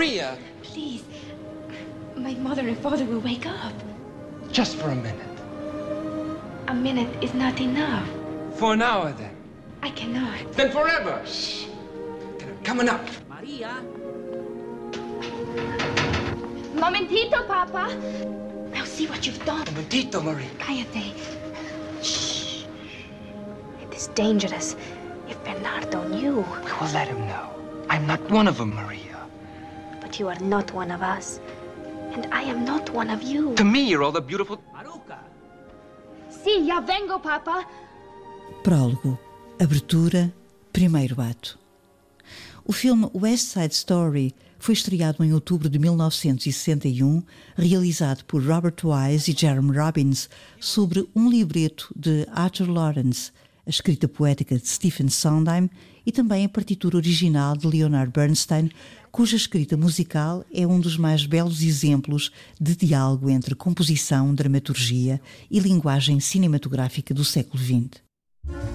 Maria! Please. My mother and father will wake up. Just for a minute. A minute is not enough. For an hour, then. I cannot. Then forever. Shh. Coming up. Maria? Momentito, Papa. Now see what you've done. Momentito, Marie. Cállate. Shh. It is dangerous. If Bernardo knew. We will let him know. I'm not one of them, Maria. But you are not one of us. And I am not one of you. To me, you're all the beautiful... Maruca! Sí, ya vengo, Papa. Prólogo. Abertura. Primeiro ato. O filme West Side Story foi estreado em outubro de 1961, realizado por Robert Wise e Jerome Robbins, sobre um libreto de Arthur Lawrence, a escrita poética de Stephen Sondheim e também a partitura original de Leonard Bernstein, cuja escrita musical é um dos mais belos exemplos de diálogo entre composição, dramaturgia e linguagem cinematográfica do século XX.